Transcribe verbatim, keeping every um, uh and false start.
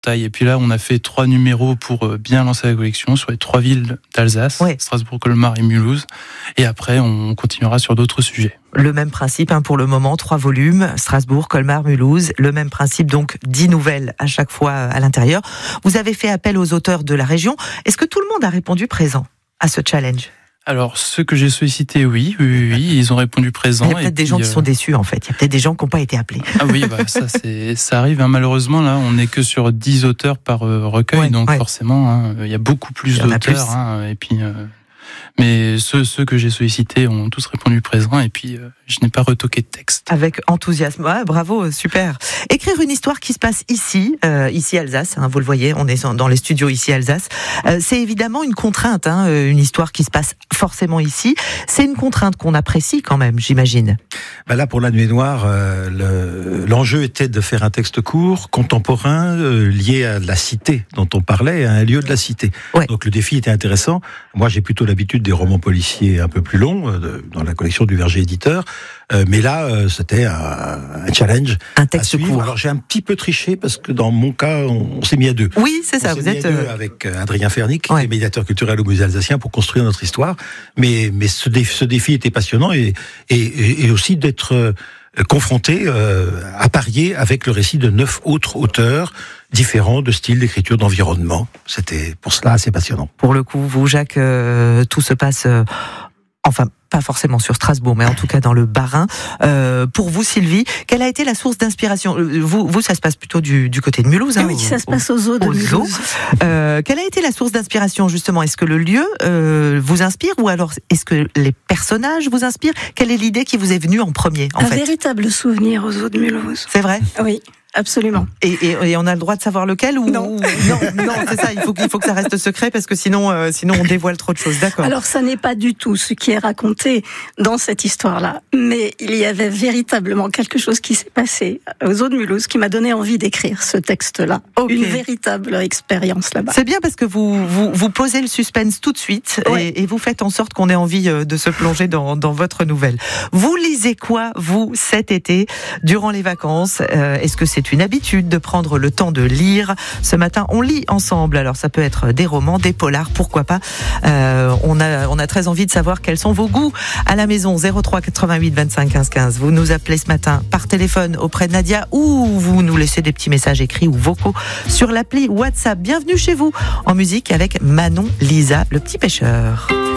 taille. Et puis là, on a fait trois numéros pour bien lancer la collection sur les trois villes d'Alsace, ouais. Strasbourg, Colmar et Mulhouse. Et après, on continuera sur d'autres sujets. Le même principe hein, pour le moment, trois volumes, Strasbourg, Colmar, Mulhouse. Le même principe, donc dix nouvelles à chaque fois à l'intérieur. Vous avez fait appel aux auteurs de la région. Est-ce que tout le monde a répondu présent à ce challenge ? Alors, ceux que j'ai sollicités, oui, oui, oui, ils ont répondu présent. Il y a peut-être et des puis, gens qui euh... sont déçus, en fait. Il y a peut-être des gens qui n'ont pas été appelés. Ah oui, bah, ça, c'est, ça arrive. Hein. Malheureusement, là, on n'est que sur dix auteurs par euh, recueil, ouais, donc ouais. forcément, hein, il y a beaucoup plus d'auteurs. Plus. Hein, et puis, euh, mais ceux, ceux que j'ai sollicités ont tous répondu présent, et puis euh, je n'ai pas retoqué de texte. Avec enthousiasme. Ah, bravo, super. Écrire une histoire qui se passe ici, euh, ici Alsace, hein, vous le voyez, on est dans les studios ici Alsace. Euh, c'est évidemment une contrainte, hein, une histoire qui se passe forcément ici. C'est une contrainte qu'on apprécie quand même, j'imagine. Ben là, pour La Nuée Noire, euh, le, l'enjeu était de faire un texte court, contemporain, euh, lié à la cité dont on parlait, à un lieu de la cité. Ouais. Donc le défi était intéressant. Moi, j'ai plutôt l'habitude des romans policiers un peu plus longs, euh, dans la collection du Verger Éditeur. Euh, mais là, euh, c'était un, un challenge. Un texte court. Alors j'ai un petit peu triché parce que dans mon cas, on, on s'est mis à deux. Oui, c'est ça. On vous s'est êtes mis à deux avec Adrien Fernic, ouais. qui est médiateur culturel au Musée alsacien, pour construire notre histoire. Mais, mais ce, défi, ce défi était passionnant et, et, et aussi d'être euh, confronté euh, à parier avec le récit de neuf autres auteurs différents de style d'écriture, d'environnement. C'était pour cela assez passionnant. Pour le coup, vous, Jacques, euh, tout se passe... Euh, enfin, pas forcément sur Strasbourg, mais en tout cas dans le Bas-Rhin. Euh, pour vous, Sylvie, quelle a été la source d'inspiration ? Vous, vous, ça se passe plutôt du, du côté de Mulhouse, hein, oui, ça au, se passe aux zoos de aux Mulhouse. Euh, quelle a été la source d'inspiration, justement ? Est-ce que le lieu euh, vous inspire, ou alors est-ce que les personnages vous inspirent ? Quelle est l'idée qui vous est venue en premier, en Un fait ? véritable souvenir aux zoos de Mulhouse. C'est vrai ? Oui. Absolument. Et, et, et on a le droit de savoir lequel ou non. non, non, c'est ça. Il faut, il faut que ça reste secret parce que sinon, euh, sinon on dévoile trop de choses. D'accord. Alors, ça n'est pas du tout ce qui est raconté dans cette histoire-là, mais il y avait véritablement quelque chose qui s'est passé aux zoos de Mulhouse qui m'a donné envie d'écrire ce texte-là. Okay. Une véritable expérience là-bas. C'est bien parce que vous, vous, vous posez le suspense tout de suite, ouais. et, et vous faites en sorte qu'on ait envie de se plonger dans, dans votre nouvelle. Vous lisez quoi, vous, cet été, durant les vacances ? euh, Est-ce que c'est C'est une habitude de prendre le temps de lire. Ce matin, on lit ensemble. Alors, ça peut être des romans, des polars, pourquoi pas. Euh, on a, on a très envie de savoir quels sont vos goûts à la maison. zéro trois quatre-vingt-huit vingt-cinq quinze quinze. Vous nous appelez ce matin par téléphone auprès de Nadia, ou vous nous laissez des petits messages écrits ou vocaux sur l'appli WhatsApp. Bienvenue chez vous en musique avec Manon Lisa, le petit pêcheur.